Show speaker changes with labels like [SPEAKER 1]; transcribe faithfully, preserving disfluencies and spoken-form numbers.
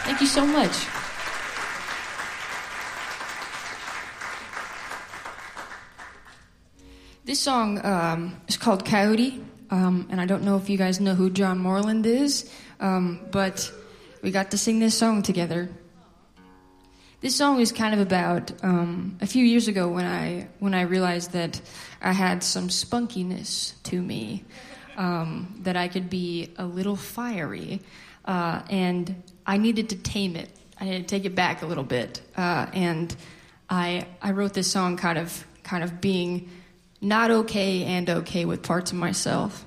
[SPEAKER 1] Thank you so much. This song um, is called Coyote, um, and I don't know if you guys know who John Moreland is, um, but we got to sing this song together. This song is kind of about um, a few years ago when I when I realized that I had some spunkiness to me, um, that I could be a little fiery, uh, and I needed to tame it. I needed to take it back a little bit, uh, and I I wrote this song kind of kind of being not okay and okay with parts of myself.